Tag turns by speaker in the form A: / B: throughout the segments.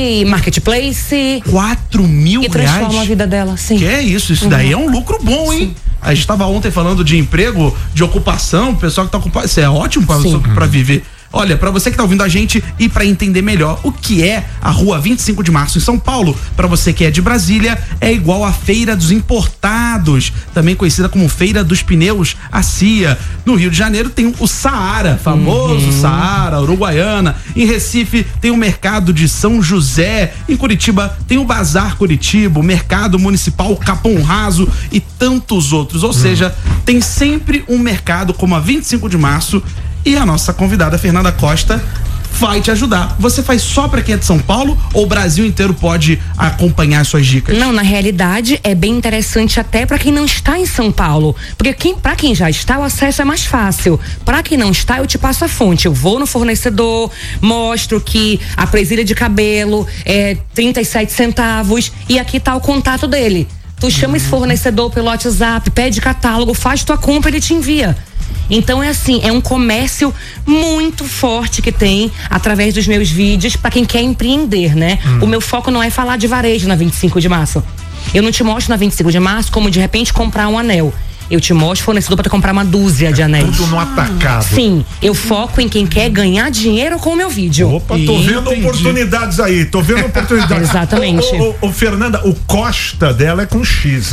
A: de marketplace.
B: 4 mil reais?
A: E transforma a vida dela, sim.
B: Que é isso? Isso daí é um lucro bom, hein? Sim. A gente estava ontem falando de emprego, de ocupação, o pessoal que tá ocupado. Isso é ótimo para viver. Olha, para você que tá ouvindo a gente e para entender melhor o que é a Rua 25 de Março em São Paulo, para você que é de Brasília, é igual a Feira dos Importados, também conhecida como Feira dos Pneus, a CIA. No Rio de Janeiro tem o Saara, famoso Saara, Uruguaiana. Em Recife tem o Mercado de São José. Em Curitiba tem o Bazar Curitiba, o Mercado Municipal Capão Raso e tantos outros. Ou seja, tem sempre um mercado como a 25 de Março. E a nossa convidada, Fernanda Costa, vai te ajudar. Você faz só pra quem é de São Paulo ou o Brasil inteiro pode acompanhar as suas dicas?
A: Não, na realidade é bem interessante até pra quem não está em São Paulo, porque pra quem já está, o acesso é mais fácil. Pra quem não está, eu te passo a fonte. Eu vou no fornecedor, mostro que a presilha de cabelo é 37 centavos e aqui tá o contato dele. Tu chama esse fornecedor pelo WhatsApp, pede catálogo, faz tua compra, ele te envia. Então é assim, é um comércio muito forte que tem através dos meus vídeos para quem quer empreender, né? O meu foco não é falar de varejo na 25 de março. Eu não te mostro na 25 de março como de repente comprar um anel. Eu te mostro fornecedor para comprar uma dúzia de anéis.
C: Tudo no atacado.
A: Sim, eu foco em quem quer ganhar dinheiro com o meu vídeo.
C: Opa, tô vendo oportunidades aí, Exatamente. Ô, Fernanda, o Costa dela é com X,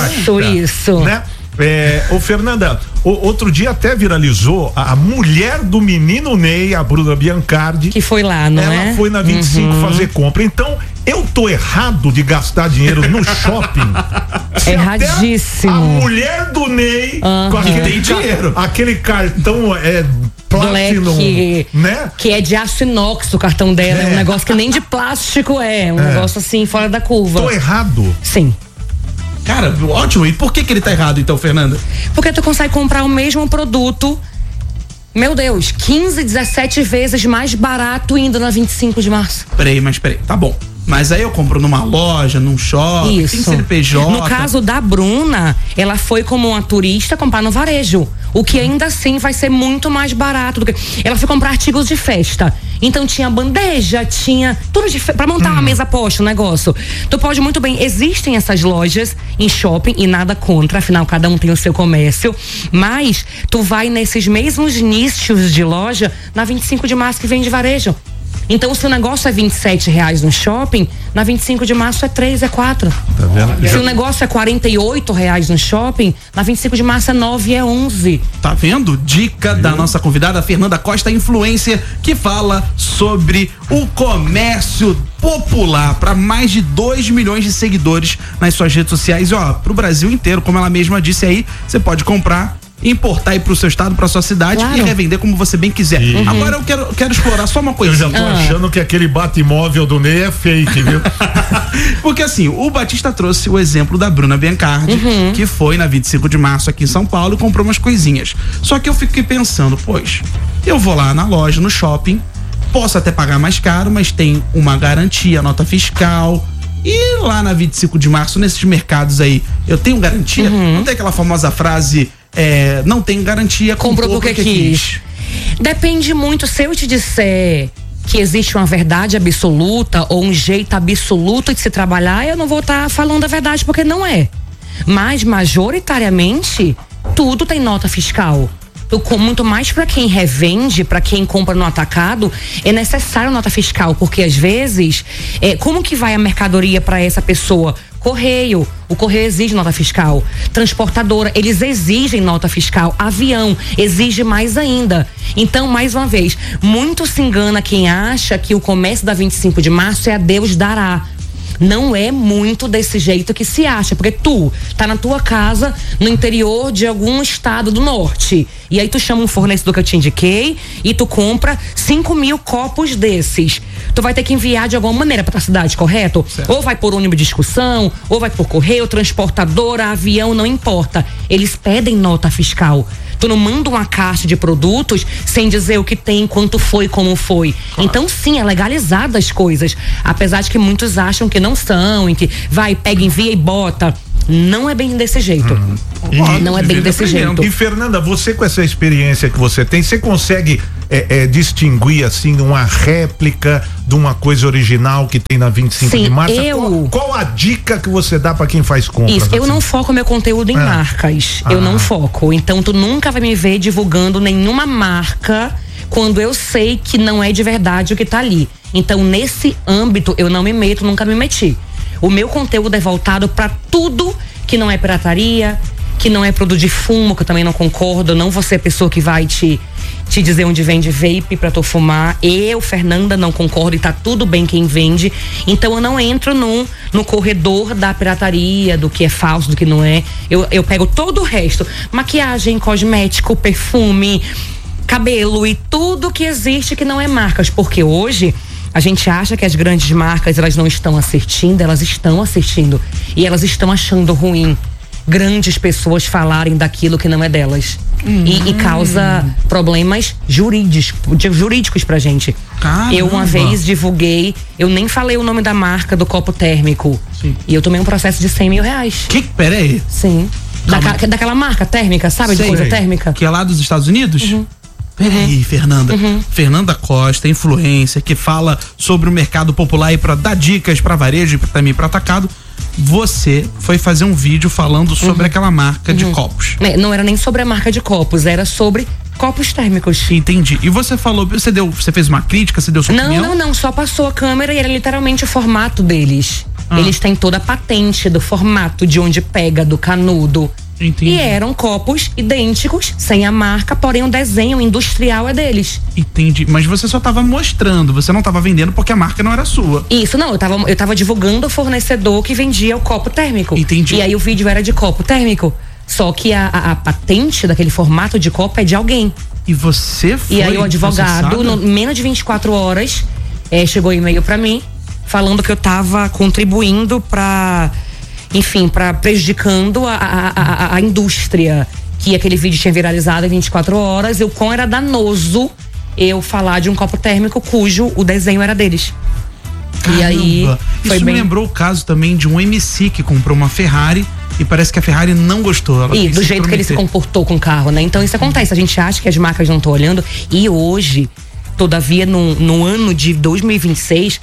A: Isso.
C: Né? Ô Fernanda, outro dia até viralizou a mulher do menino Ney, a Bruna Biancardi,
A: que foi lá, não
C: ela foi na 25 fazer compra. Então, eu tô errado de gastar dinheiro no shopping?
A: Erradíssimo.
C: A mulher do Ney com aquele dinheiro, aquele cartão Platinum, né?
A: Que é de aço inox o cartão dela, é um negócio que nem de plástico negócio assim, fora da curva.
C: Tô errado?
A: Sim.
B: Cara, ótimo. E por que ele tá errado, então, Fernanda?
A: Porque tu consegue comprar o mesmo produto, meu Deus, 15, 17 vezes mais barato indo na 25 de março.
B: Peraí, tá bom. Mas aí eu compro numa loja, num shopping, tem CNPJ.
A: No caso da Bruna, ela foi como uma turista comprar no varejo. O que ainda assim vai ser muito mais barato do que... Ela foi comprar artigos de festa. Então tinha bandeja, tinha tudo pra montar uma mesa posta, um negócio. Tu pode muito bem, existem essas lojas em shopping e nada contra, afinal cada um tem o seu comércio, mas tu vai nesses mesmos nichos de loja na 25 de março que vende varejo. Então, se o negócio é R$27 no shopping, na 25 de março é 3, é 4.
C: Tá vendo?
A: Se o negócio é R$48 no shopping, na 25 de março é 9, é 11.
B: Tá vendo? Dica da nossa convidada, Fernanda Costa, influencer, que fala sobre o comércio popular para mais de 2 milhões de seguidores nas suas redes sociais. E pro Brasil inteiro, como ela mesma disse aí, você pode comprar, importar aí pro seu estado, pra sua cidade e revender como você bem quiser. Agora eu quero explorar só uma coisa.
C: Eu já tô achando que aquele bate-móvel do Ney é fake, viu?
B: Porque assim, o Batista trouxe o exemplo da Bruna Biancardi, que foi na 25 de março aqui em São Paulo e comprou umas coisinhas. Só que eu fiquei pensando, eu vou lá na loja, no shopping, posso até pagar mais caro, mas tem uma garantia, nota fiscal. E lá na 25 de março, nesses mercados aí, eu tenho garantia? Não tem aquela famosa frase... não tem garantia,
A: comprou porque quis. Depende muito. Se eu te disser que existe uma verdade absoluta ou um jeito absoluto de se trabalhar, eu não vou estar falando a verdade, porque não é. Mas majoritariamente tudo tem nota fiscal. Muito mais para quem revende, para quem compra no atacado, é necessário nota fiscal, porque às vezes como que vai a mercadoria para essa pessoa? Correio, o correio exige nota fiscal. Transportadora, eles exigem nota fiscal. Avião, exige mais ainda. Então, mais uma vez, muito se engana quem acha que o comércio da 25 de março é a Deus dará. Não é muito desse jeito que se acha, porque tu tá na tua casa no interior de algum estado do norte, e aí tu chama um fornecedor que eu te indiquei e tu compra 5.000 copos desses. Tu vai ter que enviar de alguma maneira pra tua cidade, correto? Certo. Ou vai por ônibus de discussão, ou vai por correio, transportadora, avião, não importa. Eles pedem nota fiscal. Tu não manda uma caixa de produtos sem dizer o que tem, quanto foi, como foi. Claro. Então, sim, é legalizada as coisas. Apesar de que muitos acham que não são, e que vai, pega, envia e bota. Não é bem desse jeito. Não é bem desse jeito.
C: E Fernanda, você com essa experiência que você tem, você consegue distinguir assim uma réplica de uma coisa original que tem na 25 de março? Qual a dica que você dá pra quem faz compras?
A: Isso, eu
C: assim?
A: não foco meu conteúdo em marcas. Eu não foco. Então tu nunca vai me ver divulgando nenhuma marca quando eu sei que não é de verdade o que tá ali. Então nesse âmbito eu não me meto, nunca me meti. O meu conteúdo é voltado pra tudo que não é pirataria, que não é produto de fumo, que eu também não concordo. Eu não vou ser a pessoa que vai te dizer onde vende vape pra tu fumar. Eu, Fernanda, não concordo e tá tudo bem quem vende. Então eu não entro no corredor da pirataria, do que é falso, do que não é. Eu pego todo o resto. Maquiagem, cosmético, perfume, cabelo e tudo que existe que não é marcas. Porque hoje a gente acha que as grandes marcas elas não estão assistindo, elas estão assistindo. E elas estão achando ruim grandes pessoas falarem daquilo que não é delas. E causa problemas jurídicos pra gente.
B: Caramba.
A: Eu uma vez divulguei, eu nem falei o nome da marca do copo térmico.
B: Sim.
A: E eu tomei um processo de 100 mil reais.
B: Peraí.
A: Sim. Daquela marca térmica, sabe? De coisa térmica.
B: Que é lá dos Estados Unidos? Peraí, Fernanda. Fernanda Costa, influência, que fala sobre o mercado popular e pra dar dicas pra varejo e também pra atacado. Você foi fazer um vídeo falando sobre aquela marca de copos.
A: Não era nem sobre a marca de copos, era sobre copos térmicos.
B: Entendi. E você falou, você fez uma crítica, você deu sua opinião?
A: Não, só passou a câmera e era literalmente o formato deles. Eles têm toda a patente do formato, de onde pega, do canudo.
B: Entendi.
A: E eram copos idênticos, sem a marca, porém o desenho industrial é deles.
B: Entendi, mas você só tava mostrando, você não tava vendendo porque a marca não era sua.
A: Isso, não, eu tava divulgando o fornecedor que vendia o copo térmico.
B: Entendi.
A: E aí o vídeo era de copo térmico, só que a patente daquele formato de copo é de alguém.
B: E você foi
A: E aí o advogado, no menos de 24 horas, chegou e-mail pra mim, falando que eu tava contribuindo pra prejudicando a indústria, que aquele vídeo tinha viralizado em 24 horas, o quão era danoso eu falar de um copo térmico cujo o desenho era deles.
B: Caramba.
A: E aí foi
B: isso me lembrou o caso também de um MC que comprou uma Ferrari e parece que a Ferrari não gostou.
A: E do jeito que ele se comportou com o carro, né? Então isso acontece, a gente acha que as marcas não estão olhando e hoje, todavia, no ano de 2026,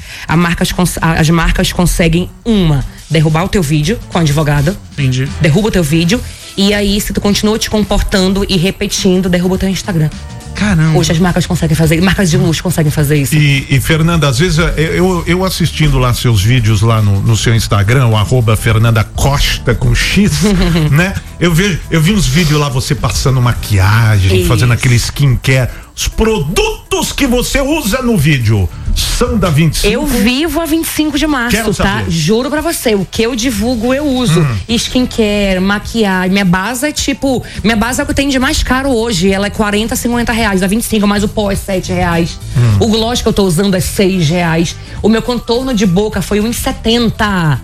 A: as marcas conseguem derrubar o teu vídeo com o advogado.
B: Entendi.
A: Derruba o teu vídeo. E aí, se tu continua te comportando e repetindo, derruba o teu Instagram.
B: Caramba.
A: Hoje as marcas conseguem fazer, marcas de luxo conseguem fazer isso.
C: E Fernanda, às vezes eu assistindo lá seus vídeos lá no seu Instagram, o @Fernanda Costa com X, né? Eu vi uns vídeos lá, você passando maquiagem,
A: Isso.
C: fazendo aquele skincare. Os produtos que você usa no vídeo são da 25?
A: Eu vivo a 25 de março,
C: Quero
A: tá?
C: saber.
A: Juro pra você, o que eu divulgo eu uso. Skincare, maquiagem, minha base é o que eu tenho de mais caro hoje, ela é 40, 50 reais, da 25, mas o pó é 7 reais. O gloss que eu tô usando é 6 reais. O meu contorno de boca foi 1,70.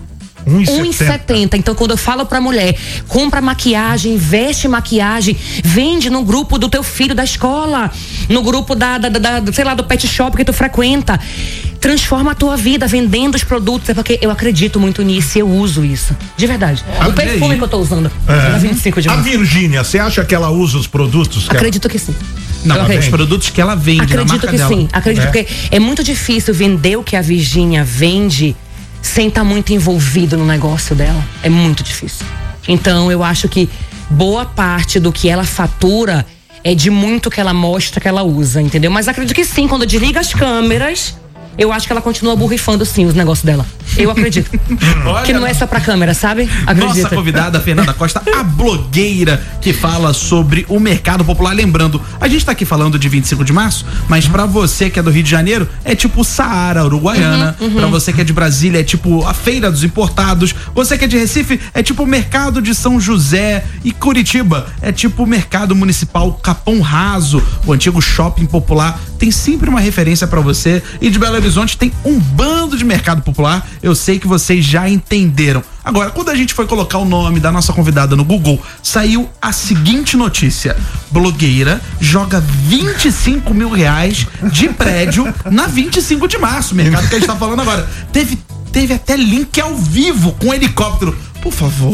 A: 1,70. Então, quando eu falo pra mulher, compra maquiagem, veste maquiagem, vende no grupo do teu filho da escola, no grupo sei lá, do pet shop que tu frequenta, transforma a tua vida vendendo os produtos, é porque eu acredito muito nisso e eu uso isso, de verdade. O perfume que eu tô usando é da 25 de março.
C: A Virgínia, você acha que ela usa os produtos?
A: Acredito que sim.
B: Não, os produtos que ela vende,
A: acredito
B: na marca
A: que
B: dela.
A: sim, acredito porque é muito difícil vender o que a Virgínia vende sem estar muito envolvido no negócio dela. É muito difícil. Então eu acho que boa parte do que ela fatura é de muito que ela mostra, que ela usa, entendeu? Mas acredito que sim, quando desliga as câmeras, eu acho que ela continua borrifando sim os negócios dela. Eu acredito. Que não é só pra câmera, sabe? Acredita.
B: Nossa convidada, Fernanda Costa, a blogueira que fala sobre o mercado popular. Lembrando, a gente tá aqui falando de 25 de março, mas pra você que é do Rio de Janeiro, é tipo Saara, Uruguaiana. Pra você que é de Brasília, é tipo a Feira dos Importados. Você que é de Recife, é tipo o Mercado de São José. E Curitiba, é tipo o Mercado Municipal Capão Raso, o antigo shopping popular. Tem sempre uma referência pra você. E de Belo Horizonte tem um bando de mercado popular. Eu sei que vocês já entenderam. Agora, quando a gente foi colocar o nome da nossa convidada no Google, saiu a seguinte notícia: blogueira joga 25 mil reais de prédio na 25 de março, mercado que a gente tá falando agora. Teve até link ao vivo com um helicóptero. Por favor,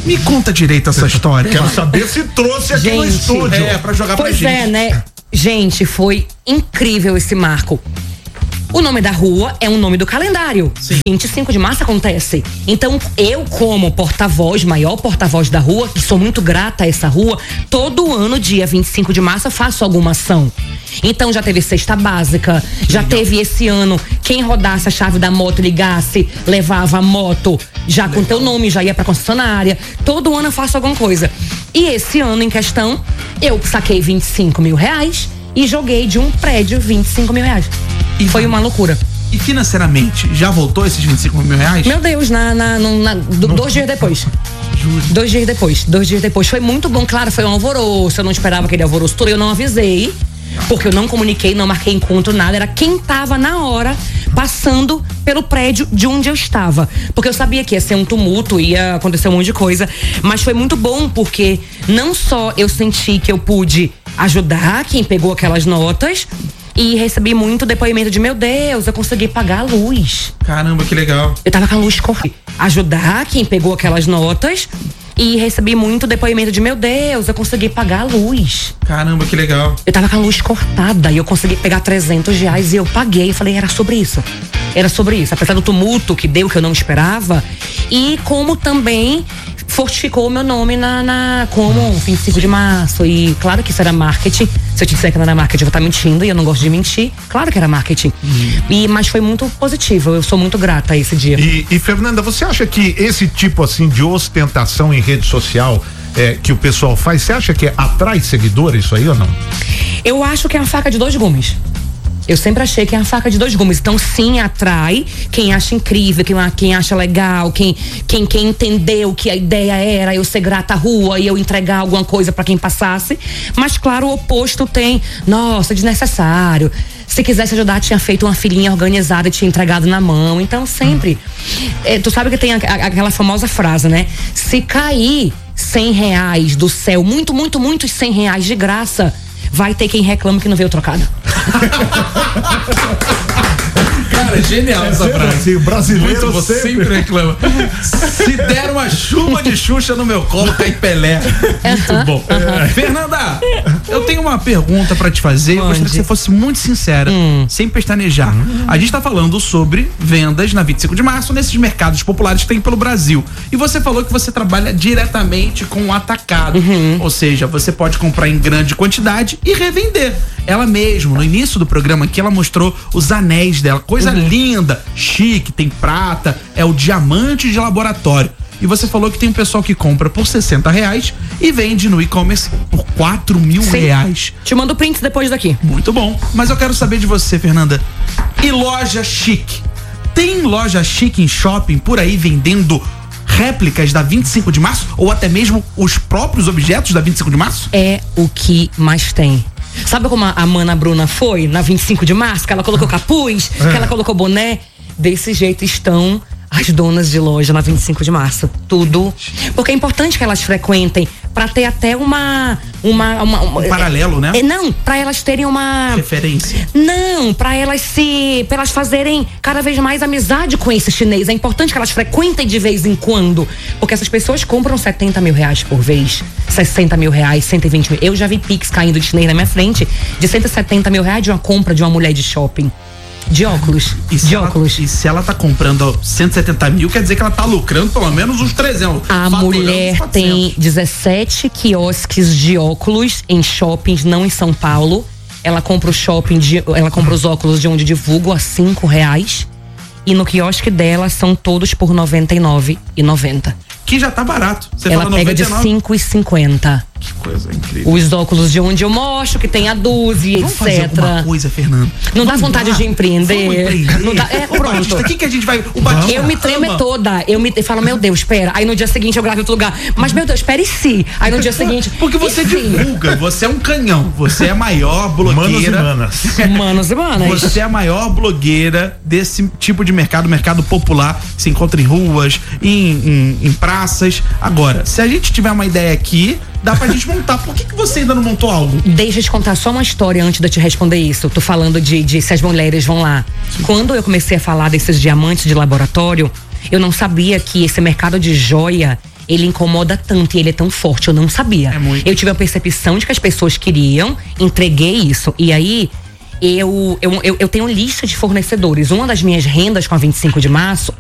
B: Me conta direito essa história.
C: Quero saber se trouxe aqui no estúdio.
B: Pra jogar pra gente.
A: Pois é, né? Gente, foi incrível esse marco. O nome da rua é um nome do calendário. Sim. 25 de março acontece. Então, eu, como porta-voz, maior porta-voz da rua, que sou muito grata a essa rua, todo ano, dia 25 de março, eu faço alguma ação. Então, já teve cesta básica, já teve esse ano, quem rodasse a chave da moto, ligasse, levava a moto, já com teu nome, já ia pra concessionária. Todo ano eu faço alguma coisa. E esse ano em questão, eu saquei 25 mil reais e joguei de um prédio 25 mil reais. E foi uma loucura.
B: E financeiramente, já voltou esses 25 mil reais?
A: Meu Deus, 2 dias depois.
B: Justo.
A: 2 dias depois. Foi muito bom, claro, foi um alvoroço. Eu não esperava aquele alvoroço todo, eu não avisei. Porque eu não comuniquei, não marquei encontro, nada. Era quem tava na hora passando pelo prédio de onde eu estava. Porque eu sabia que ia ser um tumulto, ia acontecer um monte de coisa. Mas foi muito bom porque não só eu senti que eu pude ajudar quem pegou aquelas notas, e recebi muito depoimento de, meu Deus, eu consegui pagar a luz.
B: Caramba, que legal.
A: Eu tava com a luz cortada. Ajudar quem pegou aquelas notas. E recebi muito depoimento de, meu Deus, eu consegui pagar a luz.
B: Caramba, que legal.
A: Eu tava com a luz cortada e eu consegui pegar 300 reais e eu paguei. Eu falei, era sobre isso. Era sobre isso. Apesar do tumulto que deu, que eu não esperava. E como também fortificou o meu nome como 25 de março. E claro que isso era marketing. Se eu te disser que não era marketing, eu vou estar mentindo, e eu não gosto de mentir. Claro que era marketing. Mas foi muito positivo. Eu sou muito grata a esse dia.
C: E Fernanda, você acha que esse tipo assim de ostentação em rede social que o pessoal faz, você acha que atrai seguidores isso aí ou não?
A: Eu acho que é uma faca de 2 gumes. Eu sempre achei que é uma faca de 2 gumes. Então, sim, atrai quem acha incrível, quem acha legal, quem entendeu que a ideia era eu ser grata à rua e eu entregar alguma coisa pra quem passasse. Mas, claro, o oposto tem, nossa, desnecessário. Se quisesse ajudar, tinha feito uma filinha organizada e tinha entregado na mão. Então, sempre. Tu sabe que tem aquela famosa frase, né? Se cair 100 reais do céu, muitos 100 reais de graça, vai ter quem reclama que não veio trocado.
B: Cara, genial essa frase.
C: Assim, o brasileiro
B: você sempre reclama. Se der uma chuva de Xuxa no meu colo, cai Pelé. Muito bom. Fernanda, eu tenho uma pergunta pra te fazer. Eu gostaria que você fosse muito sincera, sem pestanejar. A gente tá falando sobre vendas na 25 de março, nesses mercados populares que tem pelo Brasil. E você falou que você trabalha diretamente com o atacado. Ou seja, você pode comprar em grande quantidade e revender. Ela mesmo, no início do programa aqui, ela mostrou os anéis dela. Coisa linda, chique, tem prata, é o diamante de laboratório. E você falou que tem um pessoal que compra por R$60 e vende no e-commerce por R$4.000.
A: Te mando prints depois daqui.
B: Muito bom. Mas eu quero saber de você, Fernanda. E loja chique? Tem loja chique em shopping por aí vendendo réplicas da 25 de março? Ou até mesmo os próprios objetos da 25 de março?
A: É o que mais tem. Sabe como a Mana Bruna foi na 25 de março? Que ela colocou capuz, que ela colocou boné? Desse jeito estão as donas de loja na 25 de março. Tudo. Porque é importante que elas frequentem pra ter até um
B: paralelo, né?
A: Não, pra elas terem uma
B: referência.
A: Não, pra elas fazerem cada vez mais amizade com esse chinês. É importante que elas frequentem de vez em quando. Porque essas pessoas compram R$70 mil por vez, R$60 mil, R$120 mil. Eu já vi Pix caindo de chinês na minha frente de R$170 mil de uma compra de uma mulher de shopping. De óculos. E
B: se ela tá comprando 170 mil, quer dizer que ela tá lucrando pelo menos uns 300.
A: A mulher tem 17 quiosques de óculos em shoppings, não em São Paulo. Ela compra os óculos de onde divulgo a R$5. E no quiosque dela são todos por R$99,90.
B: Que já tá barato.
A: Ela pega de R$5,50.
B: Que coisa incrível.
A: Os óculos de onde eu mostro, que tem a dúzia,
B: Vamos
A: etc.
B: fazer alguma coisa, Fernando.
A: Não dá vontade de empreender. Não dá, pronto.
B: Batista, o que a gente vai...
A: Eu me tremo toda. Eu falo, meu Deus, espera. Aí no dia seguinte eu gravo em outro lugar. Mas, meu Deus, espera e se? Aí no dia seguinte...
B: Porque você divulga. Você é um canhão. Você é a maior blogueira...
A: Manos e manas.
B: Você é a maior blogueira desse tipo de mercado popular, que se encontra em ruas, em praças. Agora, se a gente tiver uma ideia aqui, dá pra gente montar. Por que você ainda não montou algo?
A: Deixa eu te contar só uma história antes de eu te responder isso. Tô falando de se as mulheres vão lá. Sim. Quando eu comecei a falar desses diamantes de laboratório, eu não sabia que esse mercado de joia, ele incomoda tanto e ele é tão forte, eu não sabia. Eu tive a percepção de que as pessoas queriam, entreguei isso. E aí, eu tenho lista de fornecedores. Uma das minhas rendas com a 25 de março